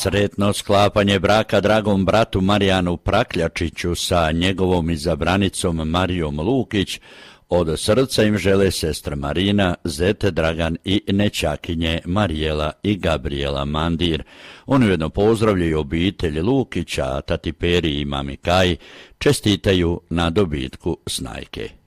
Sretno sklapanje braka dragom bratu Marijanu Prakljačiću sa njegovom izabranicom Marijom Lukić od srca im žele sestra Marina, zet Dragan i nećakinje Marijela i Gabriela Mandir. Oni ujedno pozdravljaju obitelj Lukića, tati Peri i mami Kaj, čestitaju na dobitku snajke.